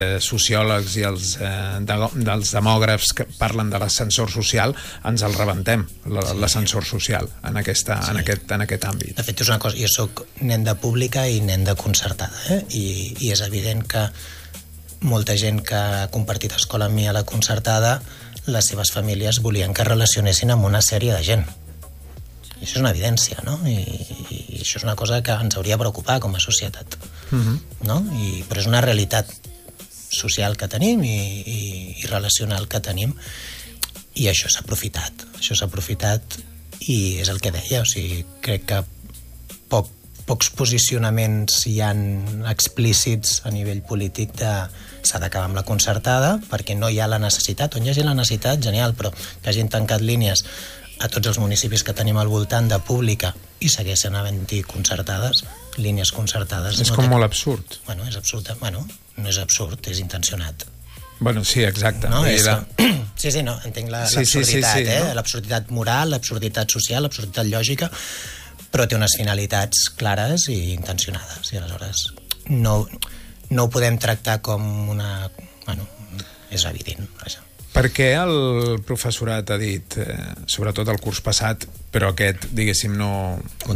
sociòlegs i dels demògrafs que parlen de l'ascensor social, ens el rebentem, l'ascensor social, en aquest àmbit. De fet, és una cosa, jo soc nen de pública i nen de concertada, i és evident que molta gent que ha compartit escola amb mi a la concertada, les seves famílies volien que es relacionessin amb una sèrie de gent. I això és una evidència, no? I això és una cosa que ens hauria de preocupar com a societat. No? Però és una realitat social que tenim i relacional que tenim, i això s'ha aprofitat i és el que deia, o sigui, crec que pocs posicionaments hi han explícits a nivell polític de s'ha d'acabar amb la concertada perquè no hi ha la necessitat. On hi hagi la necessitat, genial, però que hagin tancat línies a tots els municipis que tenim al voltant de pública i segueixen havent-hi concertades, línies concertades. És com molt absurd. Bueno, és absurd. Bueno, no és absurd, és intencionat. Bueno, sí, exacte. No, sí, no, entenc l'absurditat, no? L'absurditat moral, l'absurditat social, l'absurditat lògica, però té unes finalitats clares i intencionades, i aleshores no ho podem tractar com una... Bueno, és evident, vaja. Per què el professorat ha dit, sobretot el curs passat, però aquest, diguéssim, no...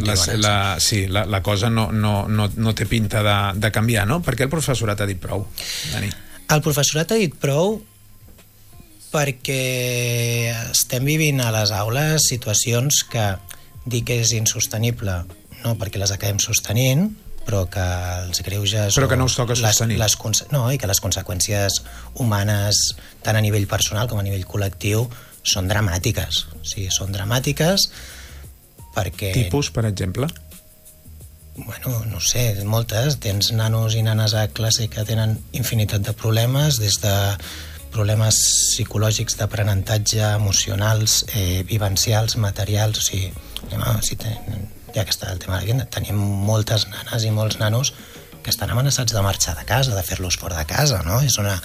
La cosa no té pinta de canviar, no? Per què el professorat ha dit prou, Dani? El professorat ha dit prou perquè estem vivint a les aules situacions que dir que és insostenible, no perquè les acabem sostenint, però que els greuges... Però que no us toca sostenir. I que les conseqüències humanes, tant a nivell personal com a nivell col·lectiu, són dramàtiques. O sigui, són dramàtiques perquè... Tipus, per exemple? Bueno, no sé, moltes. Tens nanos i nanes a classe que tenen infinitat de problemes, des de problemes psicològics d'aprenentatge, emocionals, vivencials, materials, o sigui, ja que està el tema de la vida, tenim moltes nanes i molts nanos que estan amenaçats de marxar de casa, de fer-los fora de casa, no? És una...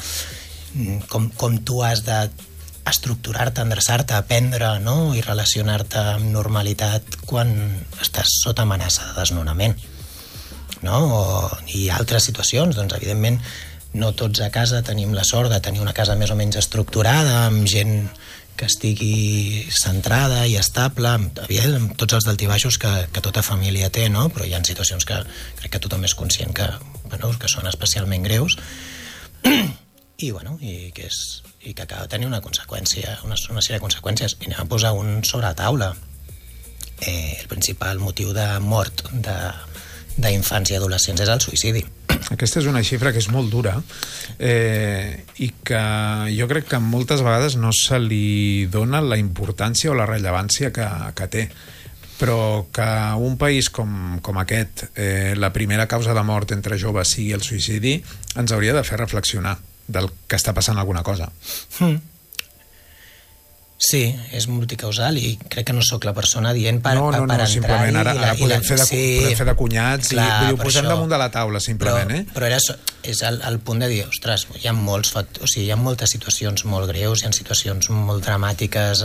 Com tu has de estructurar-te, endreçar-te, aprendre, no? I relacionar-te amb normalitat quan estàs sota amenaça de desnonament, no? I altres situacions, doncs evidentment no tots a casa tenim la sort de tenir una casa més o menys estructurada, amb gent que estigui centrada i estable, amb tots els daltibaixos que tota família té, no? Però hi ha situacions que crec que tothom és conscient que són especialment greus i que acaba de tenir una conseqüència, una sèrie de conseqüències. I anem a posar un sobre la taula. El principal motiu de mort d'infants i adolescents és el suïcidi. Aquesta és una xifra que és molt dura i que jo crec que moltes vegades no se li dona la importància o la rellevància que té, però que un país com aquest, la primera causa de mort entre joves sigui el suïcidi, ens hauria de fer reflexionar del que està passant alguna cosa. Sí, és multicausal i crec que no sóc la persona dient per entrar simplement ara podem fer de cunyats, i ho posem damunt de la taula simplement. Però és el punt de dir, ostres, hi ha molts factors, o sigui, hi ha moltes situacions molt greus, hi ha situacions molt dramàtiques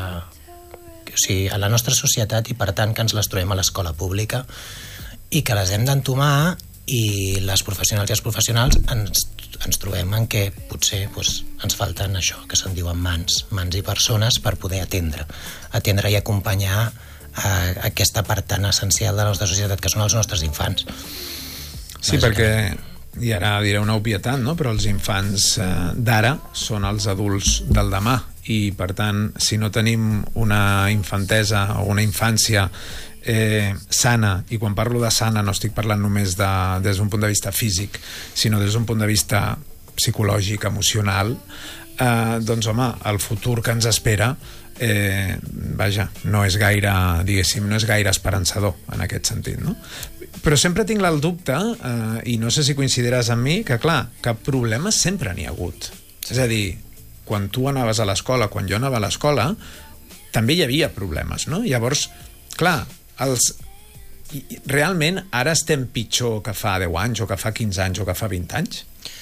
a la nostra societat, i per tant que ens les trobem a l'escola pública i que les hem d'entomar, i les professionals i els professionals ens trobem en què potser ens falten això, que se'n diuen mans i persones per poder atendre i acompanyar aquesta part tan essencial de la nostra societat que són els nostres infants. Sí, perquè, i ara diré una obvietat, no? Però els infants d'ara són els adults del demà, i per tant, si no tenim una infantesa o una infància sana, i quan parlo de sana no estic parlant només des d'un punt de vista físic, sinó des d'un punt de vista psicològic, emocional, doncs home, el futur que ens espera no és gaire, diguéssim, no és gaire esperançador en aquest sentit, no? Però sempre tinc el dubte, i no sé si coincidiràs amb mi, que clar, que problemes sempre n'hi ha hagut. És a dir, quan tu anaves a l'escola, quan jo anava a l'escola, també hi havia problemes, no? Llavors, clar, realment ara estem pitjor que fa 10 anys o que fa 15 anys o que fa 20 anys?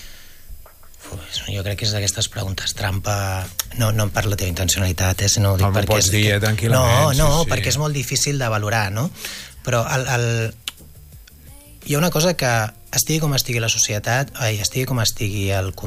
Jo crec que és d'aquestes preguntes trampa. No em parla la teva intencionalitat, sinó dic perquè... M'ho pots dir tranquil·lament. No, perquè és molt difícil de valorar, no? Però hi ha una cosa que estigui com estigui la societat, estigui com estigui el